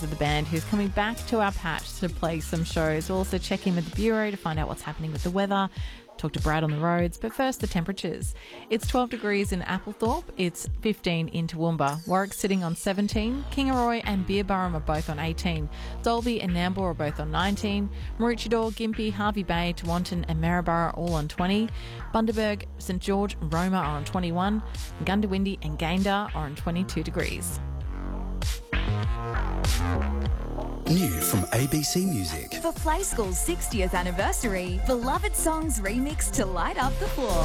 members of the band who's coming back to our patch to play some shows. We'll also check in with the Bureau to find out what's happening with the weather, talk to Brad on the roads, but first the temperatures. It's 12 degrees in Applethorpe, it's 15 in Toowoomba. Warwick's sitting on 17, Kingaroy and Beerburrum are both on 18, Dalby and Nambour are both on 19, Maroochydore, Gympie, Harvey Bay, Tewantin and Maryborough all on 20, Bundaberg, St George and Roma are on 21, Gundawindi and Gayndah are on 22 degrees. New from ABC Music. For Play School's 60th anniversary, beloved songs remixed to light up the floor.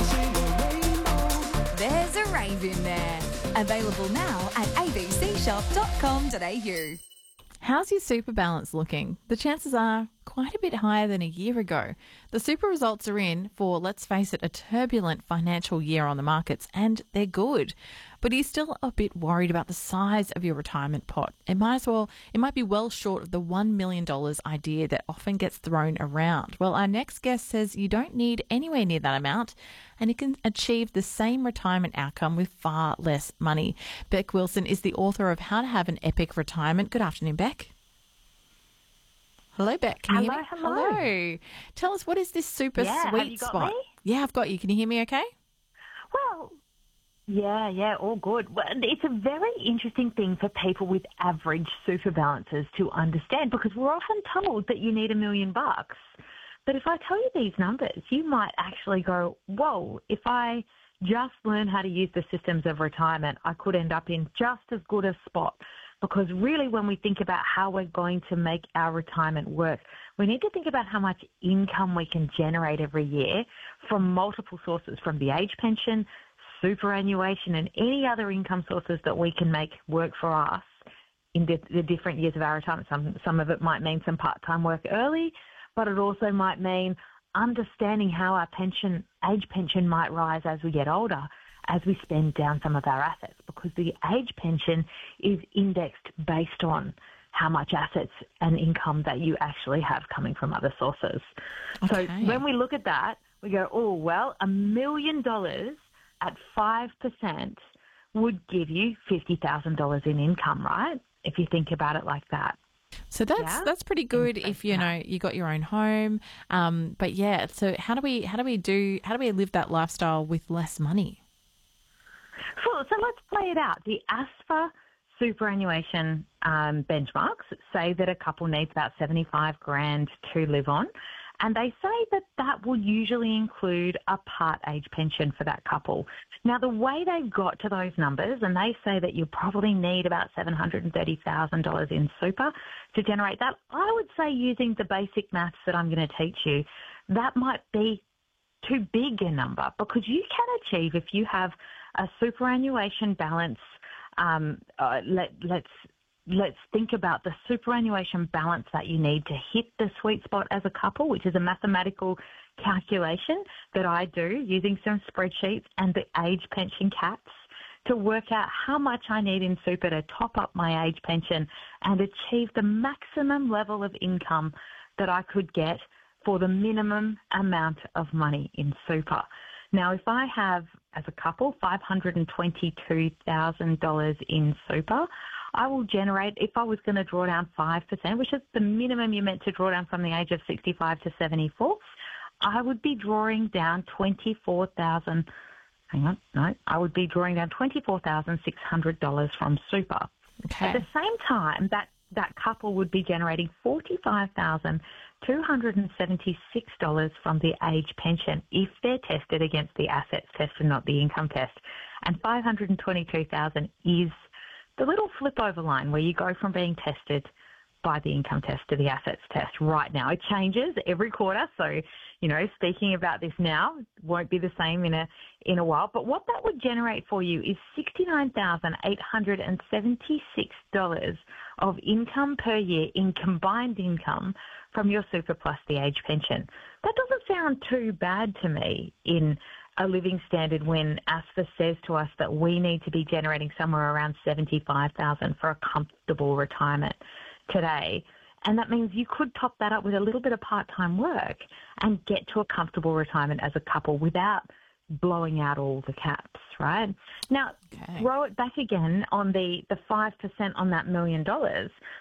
There's a rave in there. Available now at abcshop.com.au. How's your super balance looking? The chances are quite a bit higher than a year ago. The super results are in for, let's face it, a turbulent financial year on the markets, and they're good. But are you still a bit worried about the size of your retirement pot? It might be well short of the $1 million idea that often gets thrown around. Well, our next guest says you don't need anywhere near that amount, and you can achieve the same retirement outcome with far less money. Beck Wilson is the author of How to Have an Epic Retirement. Good afternoon, Beck. Hello, Beck. Can you hear me? Hello. Tell us, what is this super sweet spot? Me? Yeah, I've got you. Can you hear me okay? Well, yeah, all good. Well, it's a very interesting thing for people with average super balances to understand, because we're often told that you need $1 million. But if I tell you these numbers, you might actually go, whoa, if I just learn how to use the systems of retirement, I could end up in just as good a spot. Because really, when we think about how we're going to make our retirement work, we need to think about how much income we can generate every year from multiple sources, from the age pension, superannuation, and any other income sources that we can make work for us in the different years of our retirement. Some of it might mean some part-time work early, but it also might mean understanding how our age pension might rise as we get older, as we spend down some of our assets, because the age pension is indexed based on how much assets and income that you actually have coming from other sources. Okay. So when we look at that, we go, oh, well, $1 million at 5% would give you $50,000 in income, right? If you think about it like that. So that's pretty good if you got your own home. But yeah, so how do we live that lifestyle with less money? So let's play it out. The ASFA superannuation benchmarks say that a couple needs about $75,000 to live on, and they say that will usually include a part age pension for that couple. Now, the way they got to those numbers, and they say that you probably need about $730,000 in super to generate that. I would say, using the basic maths that I'm going to teach you, that might be too big a number, because you can achieve, if you have a superannuation balance. Let's think about the superannuation balance that you need to hit the sweet spot as a couple, which is a mathematical calculation that I do using some spreadsheets and the age pension caps to work out how much I need in super to top up my age pension and achieve the maximum level of income that I could get for the minimum amount of money in super. Now, if I have, as a couple, $522,000 in super, I will generate, if I was going to draw down 5%, which is the minimum you're meant to draw down from the age of 65 to 74, I would be drawing down I would be drawing down $24,600 from super. Okay. At the same time, that couple would be generating $45,276 from the age pension if they're tested against the assets test and not the income test. And $522,000 is the little flip over line where you go from being tested by the income test to the assets test right now. It changes every quarter, so, speaking about this now won't be the same in a while. But what that would generate for you is $69,876 of income per year in combined income from your super plus the age pension. That doesn't sound too bad to me in a living standard when ASFA says to us that we need to be generating somewhere around $75,000 for a comfortable retirement today. And that means you could top that up with a little bit of part-time work and get to a comfortable retirement as a couple without blowing out all the caps, right? Now, throw it back again on the 5% on that $1 million.